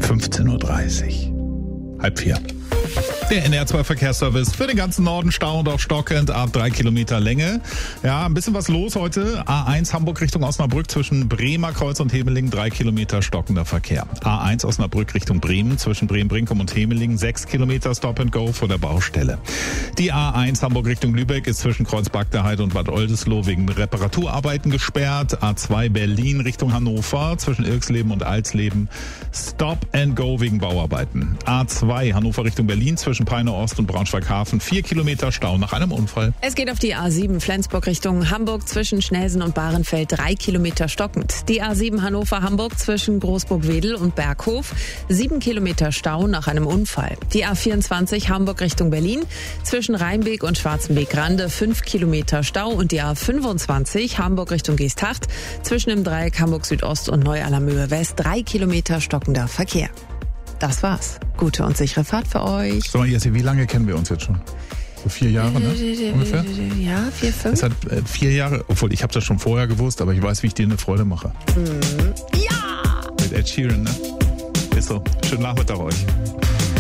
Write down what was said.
15.30 Uhr. 3:30. Der NR2-Verkehrsservice für den ganzen Norden, Stau und auch stockend ab 3 Kilometer Länge. Ja, ein bisschen was los heute. A1 Hamburg Richtung Osnabrück zwischen Bremer Kreuz und Hemeling 3 Kilometer stockender Verkehr. A1 Osnabrück Richtung Bremen zwischen Bremen-Brinkum und Hemeling 6 Kilometer Stop and Go vor der Baustelle. Die A1 Hamburg Richtung Lübeck ist zwischen Kreuzberg-der-Heide und Bad Oldesloe wegen Reparaturarbeiten gesperrt. A2 Berlin Richtung Hannover zwischen Irxleben und Alsleben Stop and Go wegen Bauarbeiten. A2 Hannover Richtung Berlin zwischen Peine Ost und Braunschweig-Hafen 4 Kilometer Stau nach einem Unfall. Es geht auf die A7 Flensburg Richtung Hamburg zwischen Schnelsen und Bahrenfeld 3 Kilometer stockend. Die A7 Hannover-Hamburg zwischen Großburg-Wedel und Berghof 7 Kilometer Stau nach einem Unfall. Die A24 Hamburg Richtung Berlin zwischen Rheinbeek und Schwarzenbeek-Rande 5 Kilometer Stau und die A25 Hamburg Richtung Geesthacht zwischen dem Dreieck Hamburg Südost und Neu-Allermöhe West 3 Kilometer stockender Verkehr. Das war's. Gute und sichere Fahrt für euch. So, Jessie, wie lange kennen wir uns jetzt schon? So 4 Jahre, ne? Ungefähr? Ja, 4, 5. Es hat 4 Jahre, obwohl ich habe das schon vorher gewusst, aber ich weiß, wie ich dir eine Freude mache. Ja! Mit Ed Sheeran, ne? Ist so. Schönen Nachmittag euch.